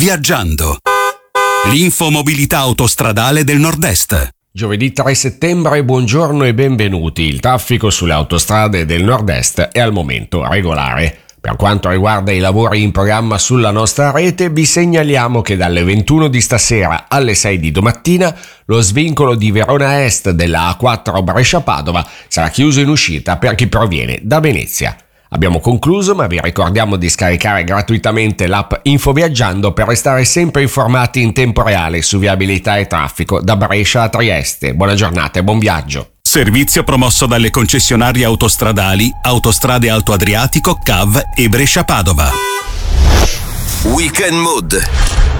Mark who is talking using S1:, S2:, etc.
S1: Viaggiando. L'infomobilità autostradale del Nord-Est.
S2: Giovedì 3 settembre, buongiorno e benvenuti. Il traffico sulle autostrade del Nord-Est è al momento regolare. Per quanto riguarda i lavori in programma sulla nostra rete, vi segnaliamo che dalle 21 di stasera alle 6 di domattina lo svincolo di Verona Est della A4 Brescia-Padova sarà chiuso in uscita per chi proviene da Venezia. Abbiamo concluso, ma vi ricordiamo di scaricare gratuitamente l'app Infoviaggiando per restare sempre informati in tempo reale su viabilità e traffico da Brescia a Trieste. Buona giornata e buon viaggio.
S1: Servizio promosso dalle concessionarie autostradali Autostrade Alto Adriatico, CAV e Brescia Padova.
S3: Weekend Mood.